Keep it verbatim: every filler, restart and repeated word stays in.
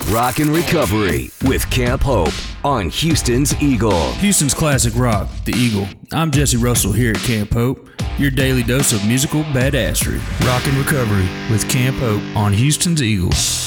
Rock and Recovery with Camp Hope on Houston's Eagle. Houston's classic rock, the Eagle. I'm Jesse Russell here at Camp Hope, your daily dose of musical badassery. Rock and Recovery with Camp Hope on Houston's Eagle.